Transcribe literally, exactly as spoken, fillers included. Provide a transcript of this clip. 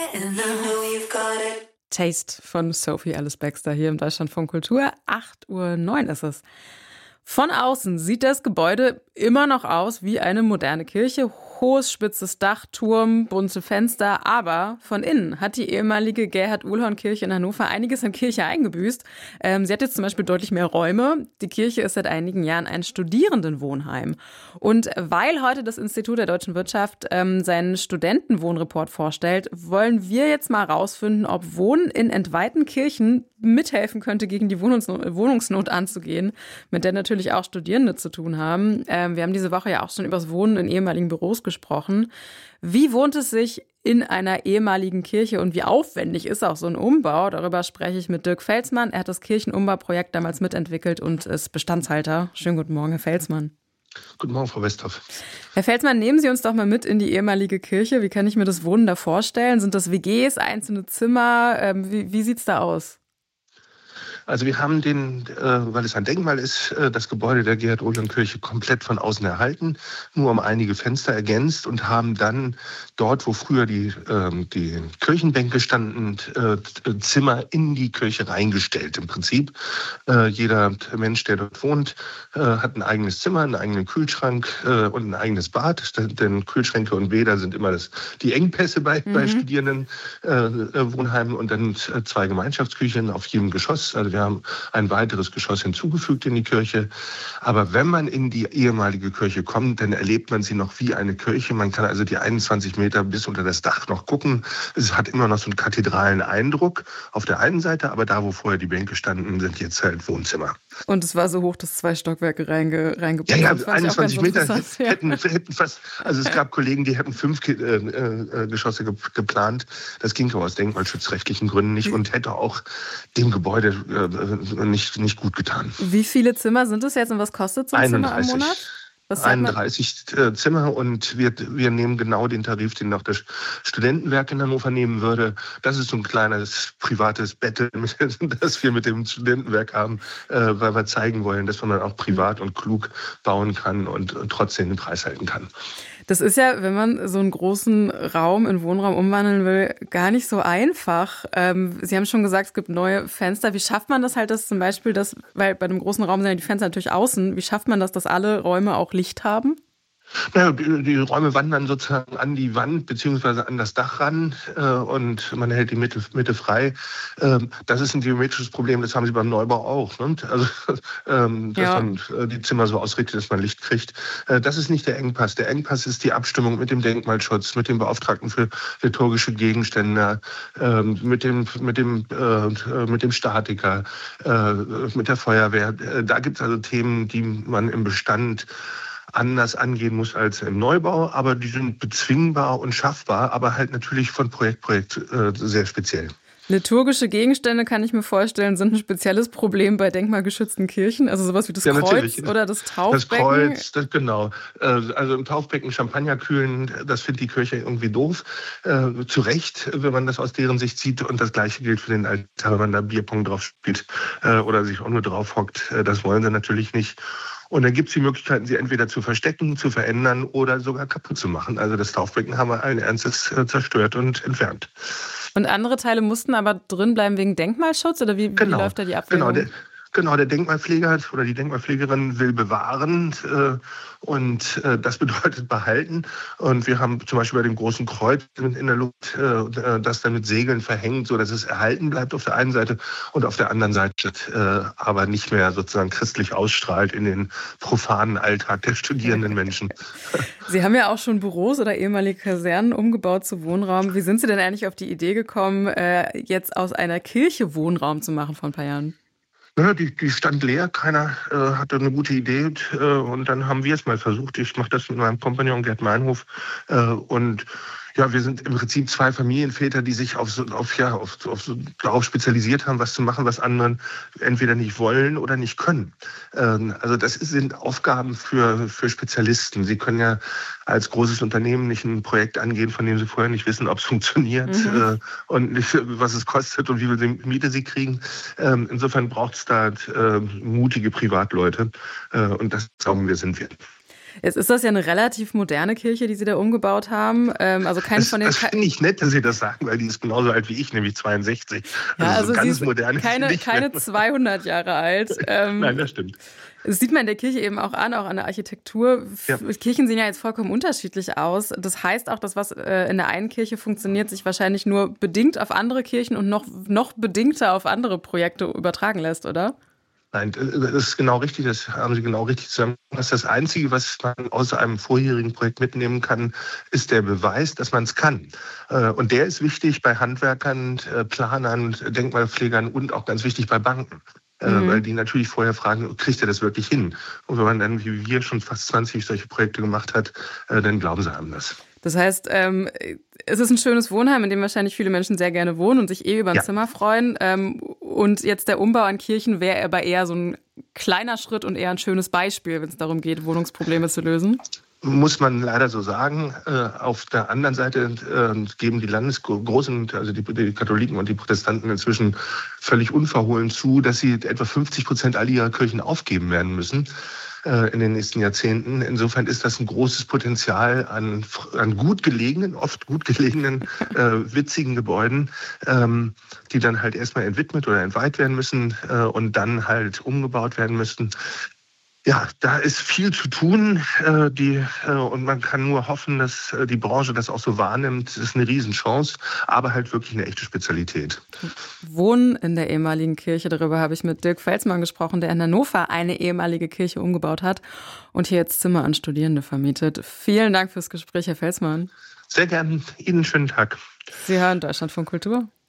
Taste von Sophie Alice Baxter hier im Deutschlandfunk Kultur. acht Uhr neun ist es. Von außen sieht das Gebäude immer noch aus wie eine moderne Kirche. Hohes, spitzes Dach, Turm, bunte Fenster. Aber von innen hat die ehemalige Gerhard-Uhlhorn-Kirche in Hannover einiges an Kirche eingebüßt. Ähm, sie hat jetzt zum Beispiel deutlich mehr Räume. Die Kirche ist seit einigen Jahren ein Studierendenwohnheim. Und weil heute das Institut der deutschen Wirtschaft ähm, seinen Studentenwohnreport vorstellt, wollen wir jetzt mal rausfinden, ob Wohnen in entweihten Kirchen mithelfen könnte, gegen die Wohnungsnot, Wohnungsnot anzugehen, mit der natürlich auch Studierende zu tun haben. Ähm, wir haben diese Woche ja auch schon über das Wohnen in ehemaligen Büros gesprochen. Wie wohnt es sich in einer ehemaligen Kirche und wie aufwendig ist auch so ein Umbau? Darüber spreche ich mit Dirk Felsmann. Er hat das Kirchenumbauprojekt damals mitentwickelt und ist Bestandshalter. Schönen guten Morgen, Herr Felsmann. Guten Morgen, Frau Westhoff. Herr Felsmann, nehmen Sie uns doch mal mit in die ehemalige Kirche. Wie kann ich mir das Wohnen da vorstellen? Sind das W Gs, einzelne Zimmer? Ähm, wie wie sieht es da aus? Also wir haben den, äh, weil es ein Denkmal ist, äh, das Gebäude der Gerhard-Uhlhorn-Kirche komplett von außen erhalten, nur um einige Fenster ergänzt und haben dann dort, wo früher die, äh, die Kirchenbänke standen, äh, Zimmer in die Kirche reingestellt. Im Prinzip äh, jeder Mensch, der dort wohnt, äh, hat ein eigenes Zimmer, einen eigenen Kühlschrank äh, und ein eigenes Bad. Denn Kühlschränke und Bäder sind immer das, die Engpässe bei, mhm. bei Studierendenwohnheimen äh, und dann äh, zwei Gemeinschaftsküchen auf jedem Geschoss. Also wir haben ein weiteres Geschoss hinzugefügt in die Kirche. Aber wenn man in die ehemalige Kirche kommt, dann erlebt man sie noch wie eine Kirche. Man kann also die einundzwanzig Meter bis unter das Dach noch gucken. Es hat immer noch so einen kathedralen Eindruck auf der einen Seite, aber da, wo vorher die Bänke standen, sind jetzt halt Wohnzimmer. Und es war so hoch, dass zwei Stockwerke reinge, reingebaut ja, ja, einundzwanzig Meter hätten, hätten fast, also es gab Kollegen, die hätten fünf äh, äh, Geschosse ge- geplant. Das ging aber aus denkmalschutzrechtlichen Gründen nicht und hätte auch dem Gebäude äh, nicht, nicht gut getan. Wie viele Zimmer sind es jetzt und was kostet so ein einunddreißig. Zimmer im Monat? Was einunddreißig Zimmer und wir, wir nehmen genau den Tarif, den auch das Studentenwerk in Hannover nehmen würde. Das ist so ein kleines privates Battle, das wir mit dem Studentenwerk haben, weil wir zeigen wollen, dass man auch privat und klug bauen kann und trotzdem den Preis halten kann. Das ist ja, wenn man so einen großen Raum in Wohnraum umwandeln will, gar nicht so einfach. Ähm, Sie haben schon gesagt, es gibt neue Fenster. Wie schafft man das halt, dass zum Beispiel, das, weil bei einem großen Raum sind ja die Fenster natürlich außen, wie schafft man das, dass alle Räume auch Licht haben? Naja, die, die Räume wandern sozusagen an die Wand beziehungsweise an das Dach ran äh, und man hält die Mitte, Mitte frei. Ähm, das ist ein geometrisches Problem, das haben sie beim Neubau auch. Ne? Also, ähm, dass ja. man äh, die Zimmer so ausrichtet, dass man Licht kriegt. Äh, das ist nicht der Engpass. Der Engpass ist die Abstimmung mit dem Denkmalschutz, mit dem Beauftragten für liturgische Gegenstände, äh, mit dem, mit dem, äh, mit dem Statiker, äh, mit der Feuerwehr. Äh, da gibt es also Themen, die man im Bestand anders angehen muss als im Neubau, aber die sind bezwingbar und schaffbar, aber halt natürlich von Projekt Projekt äh, sehr speziell. Liturgische Gegenstände, kann ich mir vorstellen, sind ein spezielles Problem bei denkmalgeschützten Kirchen. Also sowas wie das ja, Kreuz natürlich. Oder das Taufbecken. Das Kreuz, das, genau. Also im Taufbecken Champagner kühlen, das findet die Kirche irgendwie doof. Äh, zu Recht, wenn man das aus deren Sicht sieht. Und das Gleiche gilt für den Altar, wenn man da Bierpong drauf spielt äh, oder sich auch nur drauf hockt. Äh, das wollen sie natürlich nicht. Und dann gibt es die Möglichkeiten, sie entweder zu verstecken, zu verändern oder sogar kaputt zu machen. Also das Taufbecken haben wir allen Ernstes äh, zerstört und entfernt. Und andere Teile mussten aber drin bleiben wegen Denkmalschutz? Oder wie, genau, wie läuft da die Abwägung? Genau, der, genau, der Denkmalpfleger oder die Denkmalpflegerin will bewahren äh, und äh, das bedeutet behalten. Und wir haben zum Beispiel bei dem großen Kreuz in der Luft äh, das dann mit Segeln verhängt, so dass es erhalten bleibt auf der einen Seite und auf der anderen Seite äh, aber nicht mehr sozusagen christlich ausstrahlt in den profanen Alltag der studierenden Menschen. Sie haben ja auch schon Büros oder ehemalige Kasernen umgebaut zu Wohnraum. Wie sind Sie denn eigentlich auf die Idee gekommen, äh, jetzt aus einer Kirche Wohnraum zu machen vor ein paar Jahren? Ja, die, die stand leer, keiner äh, hatte eine gute Idee äh, und dann haben wir es mal versucht. Ich mache das mit meinem Kompagnon Gerd Meinhof äh, und ja, wir sind im Prinzip zwei Familienväter, die sich auf so, auf, ja, auf, auf so, darauf spezialisiert haben, was zu machen, was anderen entweder nicht wollen oder nicht können. Ähm, also das sind Aufgaben für, für Spezialisten. Sie können ja als großes Unternehmen nicht ein Projekt angehen, von dem sie vorher nicht wissen, ob es funktioniert mhm. äh, und nicht, was es kostet und wie viel Miete sie kriegen. Ähm, insofern braucht es da äh, mutige Privatleute äh, und das glauben wir, sind wir. Jetzt ist das ja eine relativ moderne Kirche, die Sie da umgebaut haben. Ähm, also keine das von den. Das finde ich nett, dass Sie das sagen, weil die ist genauso alt wie ich, nämlich zweiundsechzig. Ja, also, also so sie ganz ist moderne keine, keine zweihundert Jahre alt. Ähm, Nein, das stimmt. Das sieht man in der Kirche eben auch an, auch an der Architektur. Ja. Kirchen sehen ja jetzt vollkommen unterschiedlich aus. Das heißt auch, dass was in der einen Kirche funktioniert, sich wahrscheinlich nur bedingt auf andere Kirchen und noch, noch bedingter auf andere Projekte übertragen lässt, oder? Nein, das ist genau richtig, das haben Sie genau richtig zusammengefasst. Das Einzige, was man aus einem vorherigen Projekt mitnehmen kann, ist der Beweis, dass man es kann. Und der ist wichtig bei Handwerkern, Planern, Denkmalpflegern und auch ganz wichtig bei Banken. Mhm. Weil die natürlich vorher fragen, kriegt er das wirklich hin? Und wenn man dann, wie wir, schon fast zwanzig solche Projekte gemacht hat, dann glauben sie einem das. Das heißt, ähm, es ist ein schönes Wohnheim, in dem wahrscheinlich viele Menschen sehr gerne wohnen und sich eh über ein ja. Zimmer freuen. Ähm, und jetzt der Umbau an Kirchen wäre aber eher so ein kleiner Schritt und eher ein schönes Beispiel, wenn es darum geht, Wohnungsprobleme zu lösen. Muss man leider so sagen. Auf der anderen Seite geben die Landesgroßen, also die, die Katholiken und die Protestanten inzwischen völlig unverhohlen zu, dass sie etwa fünfzig Prozent all ihrer Kirchen aufgeben werden müssen in den nächsten Jahrzehnten. Insofern ist das ein großes Potenzial an, an gut gelegenen, oft gut gelegenen, äh, witzigen Gebäuden, ähm, die dann halt erstmal entwidmet oder entweiht werden müssen äh, und dann halt umgebaut werden müssten. Ja, da ist viel zu tun, äh, die, äh, und man kann nur hoffen, dass äh, die Branche das auch so wahrnimmt. Das ist eine Riesenchance, aber halt wirklich eine echte Spezialität. Wohnen in der ehemaligen Kirche, darüber habe ich mit Dirk Felsmann gesprochen, der in Hannover eine ehemalige Kirche umgebaut hat und hier jetzt Zimmer an Studierende vermietet. Vielen Dank fürs Gespräch, Herr Felsmann. Sehr gern. Ihnen einen schönen Tag. Sie hören Deutschlandfunk Kultur.